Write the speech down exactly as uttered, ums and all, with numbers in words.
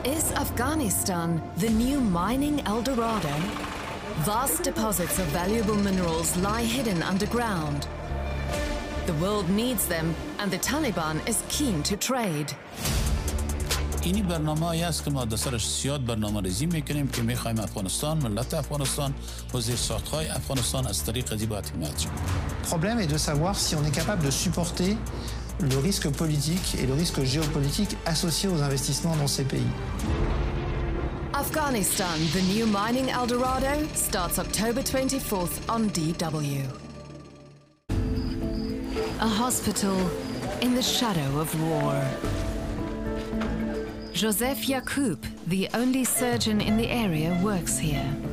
Is Afghanistan the new mining El Dorado? Vast deposits of valuable minerals lie hidden underground. The world needs them, and the Taliban is keen to trade. اینی برنامه‌ای است که ما در سرش زیاد برنامه ریزی میکنیم که میخوایم افغانستان، ملت افغانستان و زیرساخت‌های افغانستان از طریق ازی باید حمایت شود. Le problème est de savoir si on est capable de supporter le risque politique et le risque géopolitique associé aux investissements dans ces pays. Afghanistan, the new mining El Dorado, starts October twenty-fourth on D W. A hospital in the shadow of war. Joseph Yacoub, the only surgeon in the area, works here.